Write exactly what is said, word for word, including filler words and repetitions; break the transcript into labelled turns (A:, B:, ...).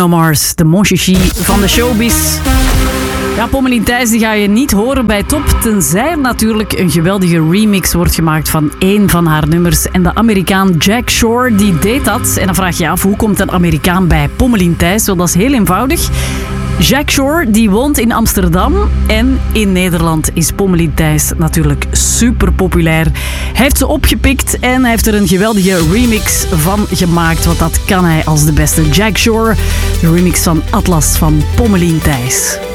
A: Bruno Mars, de mon chichi van de showbiz. Ja, Pommelien Thijs die ga je niet horen bij Top, tenzij er natuurlijk een geweldige remix wordt gemaakt van één van haar nummers. En de Amerikaan Jack Shore die deed dat. En dan vraag je je af, hoe komt een Amerikaan bij Pommelien Thijs? Wel, dat is heel eenvoudig. Jack Shore die woont in Amsterdam en in Nederland is Pommelien Thijs natuurlijk super populair. Hij heeft ze opgepikt en hij heeft er een geweldige remix van gemaakt, want dat kan hij als de beste. Jack Shore, de remix van Atlas van Pommelien Thijs.